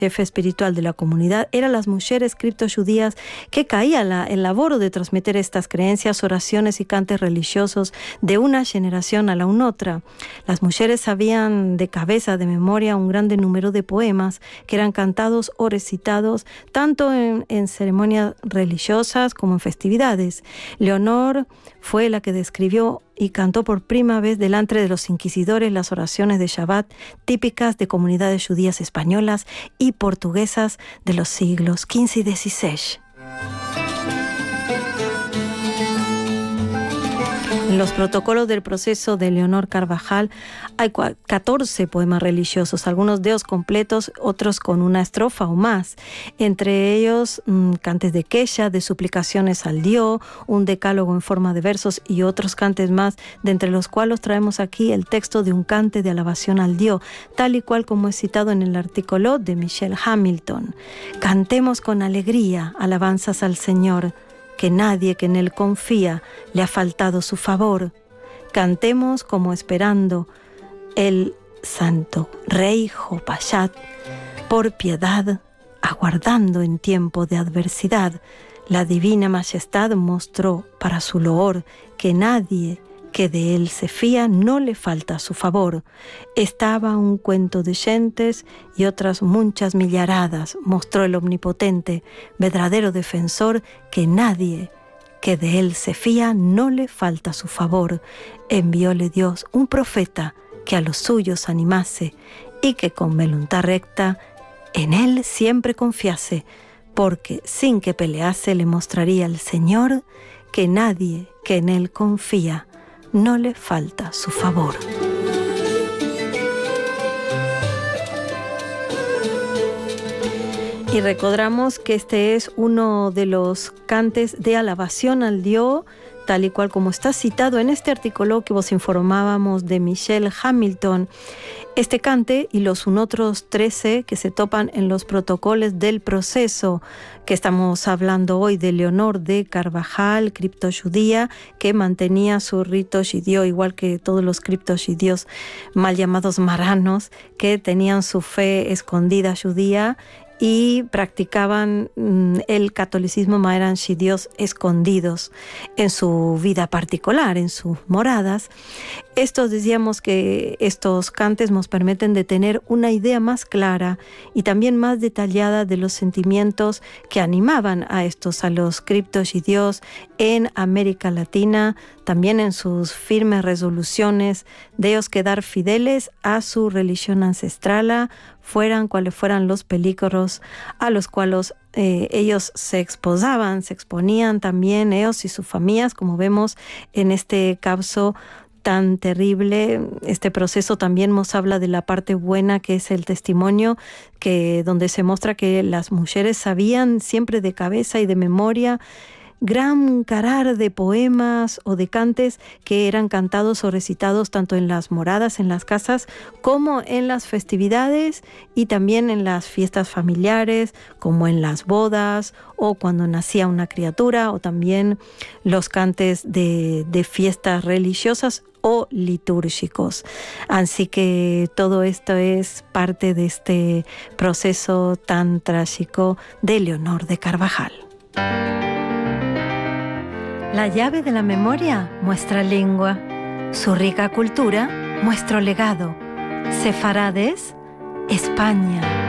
jefe espiritual de la comunidad, eran las mujeres criptojudías que caían el labor de transmitir estas creencias, oraciones y cantes religiosos de una generación a la otra. Las mujeres sabían de cabeza, de memoria, un grande número de poemas que eran cantados o recitados tanto en ceremonias religiosas como en festividades. Leonor fue la que describió y cantó por primera vez delante de los inquisidores las oraciones de Shabbat típicas de comunidades judías españolas y portuguesas de los siglos XV y XVI. En los protocolos del proceso de Leonor Carvajal hay 14 poemas religiosos, algunos de ellos completos, otros con una estrofa o más. Entre ellos, cantes de queja, de suplicaciones al Dios, un decálogo en forma de versos y otros cantes más, de entre los cuales traemos aquí el texto de un cante de alabación al Dios, tal y cual como es citado en el artículo de Michelle Hamilton. Cantemos con alegría alabanzas al Señor, que nadie que en Él confía le ha faltado su favor. Cantemos como esperando el Santo Rey Jopayat, por piedad, aguardando en tiempo de adversidad. La divina majestad mostró para su loor que nadie que de Él se fía no le falta su favor. Estaba un cuento de gentes y otras muchas millaradas, mostró el omnipotente, verdadero defensor, que nadie que de Él se fía no le falta su favor. Envióle Dios un profeta que a los suyos animase y que con voluntad recta en Él siempre confiase, porque sin que pelease le mostraría el Señor que nadie que en Él confía no le falta su favor. Y recordamos que este es uno de los cantes de alabación al Dios, tal y cual como está citado en este artículo que vos informábamos de Michelle Hamilton. Este cante y los otros 13 que se topan en los protocolos del proceso que estamos hablando hoy de Leonor de Carvajal, criptojudía, que mantenía su rito judío igual que todos los criptojudíos mal llamados maranos, que tenían su fe escondida judía y practicaban el catolicismo, mas eran judíos escondidos en su vida particular, en sus moradas. Decíamos que estos cantes nos permiten de tener una idea más clara y también más detallada de los sentimientos que animaban a los criptojudíos en América Latina, también en sus firmes resoluciones de ellos quedar fideles a su religión ancestral, fueran cuales fueran los peligros a los cuales ellos se exponían también ellos y sus familias, como vemos en este caso tan terrible. Este proceso también nos habla de la parte buena, que es el testimonio, donde se muestra que las mujeres sabían siempre de cabeza y de memoria gran carar de poemas o de cantes que eran cantados o recitados tanto en las moradas, en las casas, como en las festividades y también en las fiestas familiares, como en las bodas o cuando nacía una criatura, o también los cantes de fiestas religiosas o litúrgicos. Así que todo esto es parte de este proceso tan trágico de Leonor de Carvajal. La llave de la memoria, nuestra lengua. Su rica cultura, nuestro legado. Sefarades, España.